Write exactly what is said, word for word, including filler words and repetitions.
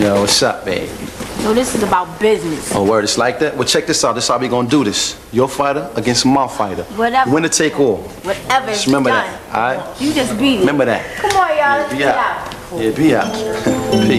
Yo, what's up, babe? No, this is about business. Oh, word, it's like that? Well, check this out. This is how we gonna do this. Your fighter against my fighter. Whatever. Winner take all. Whatever. Just remember done. that, all right? You just beat it. Remember that. Come on, y'all. Let's Yeah, be get out. out. Yeah, be out. Peace.